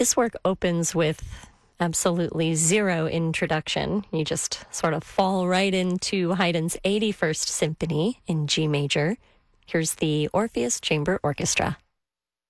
This work opens with absolutely zero introduction. You just sort of fall right into Haydn's 81st Symphony in G major. Here's the Orpheus Chamber Orchestra.